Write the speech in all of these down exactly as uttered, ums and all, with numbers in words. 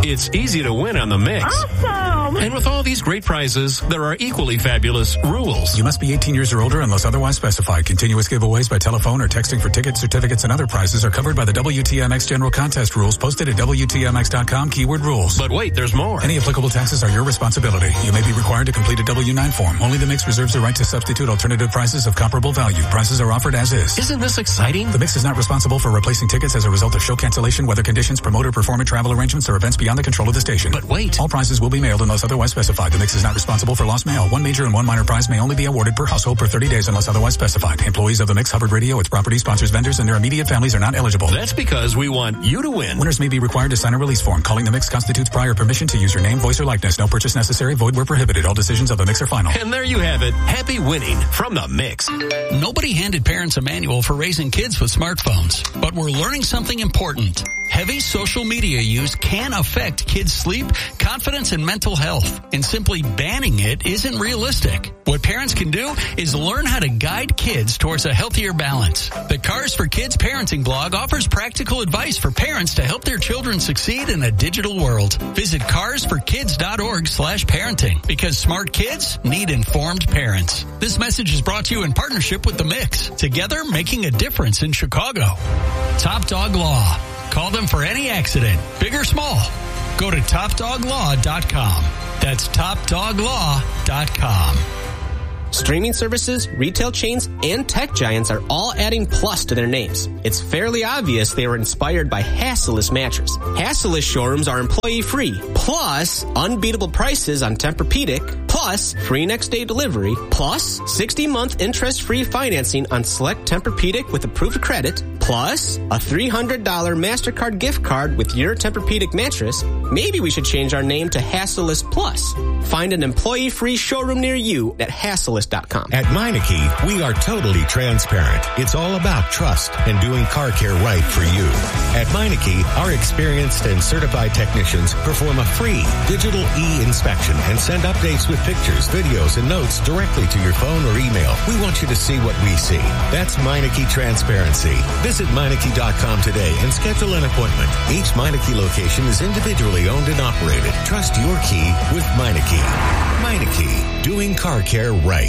It's easy to win on the Mix. Awesome! And with all these great prizes, there are equally fabulous rules. You must be eighteen years or older unless otherwise specified. Continuous giveaways by telephone or texting for tickets, certificates, and other prizes are covered by the W T M X General Contest rules posted at W T M X dot com keyword rules. But wait, there's more. Any applicable taxes are your responsibility. You may be required to complete a W nine form. Only the Mix reserves the right to substitute alternative prices of comparable value. Prices are offered as is. Isn't this exciting? The Mix is not responsible for replacing tickets as a result of show cancellation, weather conditions, promoter, performer, travel arrangements, or events beyond the control of the station. But wait. All prizes will be mailed unless otherwise specified. The Mix is not responsible for lost mail. One major and one minor prize may only be awarded per household per thirty days unless otherwise specified. Employees of the Mix, Hubbard Radio, its property, sponsors, vendors, and their immediate families are not eligible. That's because we want you to win. Winners may be required to sign a release form. Calling the Mix constitutes prior permission to use your name, voice, or likeness. No purchase necessary. Void where prohibited. All decisions of the Mix are final. And there you have it. Happy winning from the Mix. Nobody handed parents a manual for raising kids with smartphones, but we're learning something important. Heavy social media use can affect kids' sleep, confidence, and mental health, and simply banning it isn't realistic. What parents can do is learn how to guide kids towards a healthier balance. The Cars for Kids parenting blog offers practical advice for parents to help their children succeed in a digital world. Visit cars for kids dot org slash parenting because smart kids need informed parents. This message is brought to you in partnership with The Mix, together making a difference in Chicago. Top Dog Law. Call them for any accident, big or small. Go to top dog law dot com. That's top dog law dot com. Streaming services, retail chains, and tech giants are all adding plus to their names. It's fairly obvious they were inspired by Hassellus Mattress. Hassellus showrooms are employee-free, plus unbeatable prices on Tempur-Pedic, plus free next-day delivery, plus sixty-month interest-free financing on select Tempur-Pedic with approved credit, plus a three hundred dollars MasterCard gift card with your Tempur-Pedic mattress. Maybe we should change our name to Hassellus Plus. Find an employee-free showroom near you at Hassellus dot com. At Meineke, we are totally transparent. It's all about trust and doing car care right for you. At Meineke, our experienced and certified technicians perform a free digital e-inspection and send updates with pictures, videos, and notes directly to your phone or email. We want you to see what we see. That's Meineke Transparency. Visit Meineke dot com today and schedule an appointment. Each Meineke location is individually owned and operated. Trust your key with Meineke. Meineke, doing car care right.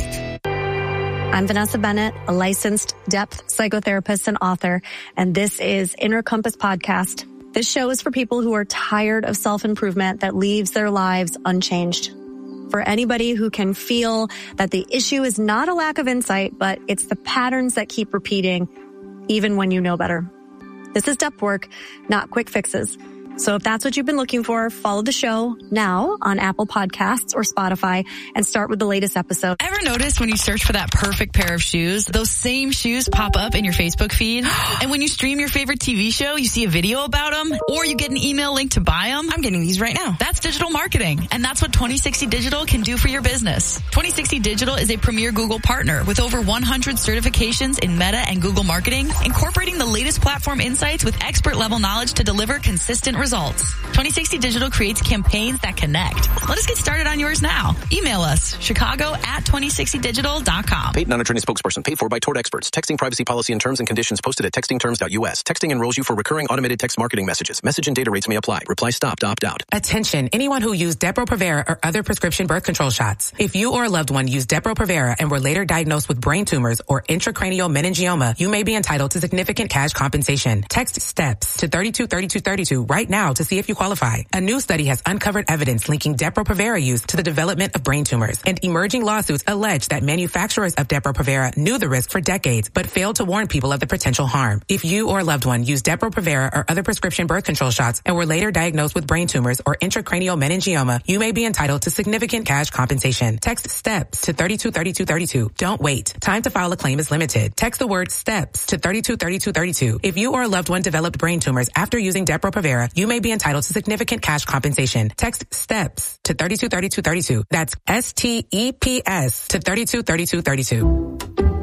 I'm Vanessa Bennett, a licensed depth psychotherapist and author, and this is Inner Compass Podcast. This show is for people who are tired of self-improvement that leaves their lives unchanged. For anybody who can feel that the issue is not a lack of insight, but it's the patterns that keep repeating, even when you know better. This is depth work, not quick fixes. So if that's what you've been looking for, follow the show now on Apple Podcasts or Spotify and start with the latest episode. Ever notice when you search for that perfect pair of shoes, those same shoes pop up in your Facebook feed? And when you stream your favorite T V show, you see a video about them, or you get an email link to buy them? I'm getting these right now. That's digital marketing, and that's what twenty sixty Digital can do for your business. twenty sixty Digital is a premier Google partner with over one hundred certifications in Meta and Google marketing, incorporating the latest platform insights with expert-level knowledge to deliver consistent results. Results. twenty sixty Digital creates campaigns that connect. Let us get started on yours now. Email us, chicago at twenty sixty digital dot com. Paid non-attorney spokesperson paid for by Tort Experts. Texting privacy policy and terms and conditions posted at texting terms dot U S. Texting enrolls you for recurring automated text marketing messages. Message and data rates may apply. Reply stop to opt out. Attention, anyone who used Depo-Provera or other prescription birth control shots. If you or a loved one used Depo-Provera and were later diagnosed with brain tumors or intracranial meningioma, you may be entitled to significant cash compensation. Text STEPS to thirty-two thirty-two thirty-two right now to see if you qualify. A new study has uncovered evidence linking Depo-Provera use to the development of brain tumors, and emerging lawsuits allege that manufacturers of Depo-Provera knew the risk for decades but failed to warn people of the potential harm. If you or a loved one used Depo-Provera or other prescription birth control shots and were later diagnosed with brain tumors or intracranial meningioma, you may be entitled to significant cash compensation. Text STEPS to thirty-two thirty-two thirty-two. Don't wait. Time to file a claim is limited. Text the word STEPS to thirty-two thirty-two thirty-two. If you or a loved one developed brain tumors after using Depo-Provera, you may be entitled to significant cash compensation. Text STEPS to thirty-two thirty-two thirty-two. That's S T E P S to thirty-two thirty-two thirty-two.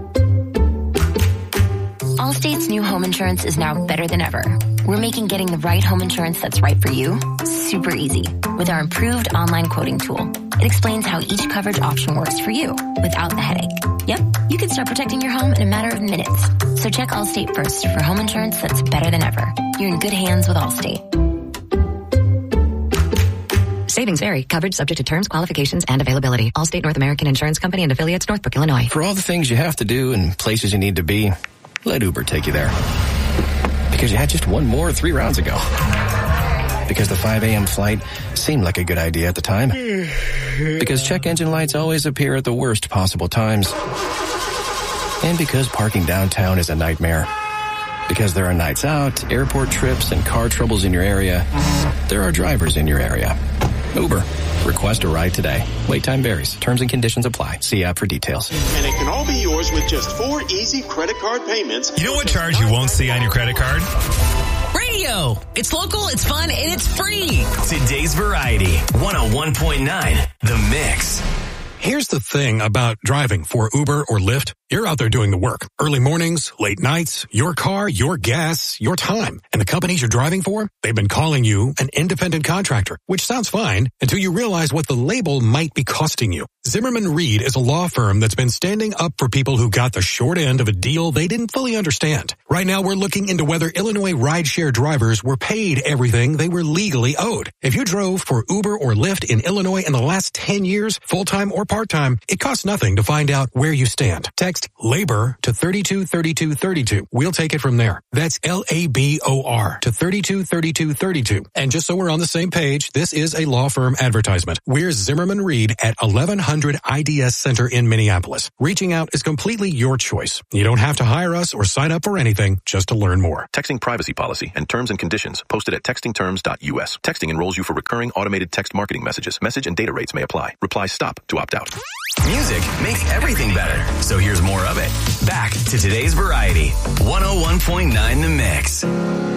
Allstate's new home insurance is now better than ever. We're making getting the right home insurance that's right for you super easy with our improved online quoting tool. It explains how each coverage option works for you without the headache. Yep, you can start protecting your home in a matter of minutes. So check Allstate first for home insurance that's better than ever. You're in good hands with Allstate. Savings vary. Coverage subject to terms, qualifications, and availability. Allstate North American Insurance Company and affiliates, Northbrook, Illinois. For all the things you have to do and places you need to be, let Uber take you there. Because you had just one more three rounds ago. Because the five a.m. flight seemed like a good idea at the time. Because check engine lights always appear at the worst possible times. And because parking downtown is a nightmare. Because there are nights out, airport trips, and car troubles in your area, there are drivers in your area. Uber. Request a ride today. Wait time varies. Terms and conditions apply. See app for details. And it can all be yours with just four easy credit card payments. You know what charge you won't see on your credit card? Radio. It's local, it's fun, and it's free. Today's Variety. one oh one point nine. The Mix. Here's the thing about driving for Uber or Lyft. You're out there doing the work. Early mornings, late nights, your car, your gas, your time. And the companies you're driving for, they've been calling you an independent contractor, which sounds fine until you realize what the label might be costing you. Zimmerman Reed is a law firm that's been standing up for people who got the short end of a deal they didn't fully understand. Right now, we're looking into whether Illinois rideshare drivers were paid everything they were legally owed. If you drove for Uber or Lyft in Illinois in the last ten years, full-time or part-time, it costs nothing to find out where you stand. Text LABOR to thirty-two thirty-two thirty-two. We'll take it from there. That's L A B O R to thirty-two thirty-two thirty-two. And just so we're on the same page, this is a law firm advertisement. We're Zimmerman Reed at eleven hundred I D S Center in Minneapolis. Reaching out is completely your choice. You don't have to hire us or sign up for anything just to learn more. Texting privacy policy and terms and conditions posted at texting terms dot U S. Texting enrolls you for recurring automated text marketing messages. Message and data rates may apply. Reply STOP to opt out. Music makes everything better. So here's more of it. Back to today's Variety. one oh one point nine The Mix.